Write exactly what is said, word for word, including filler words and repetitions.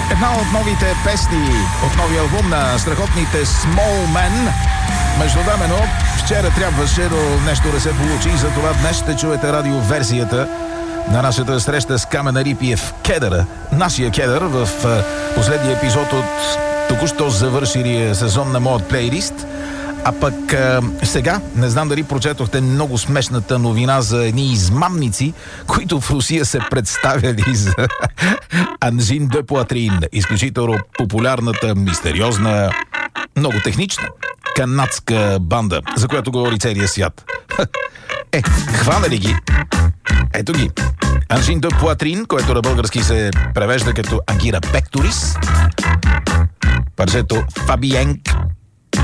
Една от новите песни от новия албум на страхотните Small Men. Междувременно, вчера трябваше, но нещо не се получи и затова днес ще чуете радиоверсията на нашата среща с Камен Арипиев Кедъра. Нашия Кедър в последния епизод от току-що завършилия сезон на моят плейлист. А пък а, сега, не знам дали прочетохте много смешната новина за едни измамници, които в Русия се представяли за Анжин де Пуатрин, изключително популярната, мистериозна, много технична канадска банда, за която говори целият свят. Е, хванали ги. Ето ги. Анжин де Пуатрин, което на български се превежда като Агира Пекторис. Парчето Фабиенк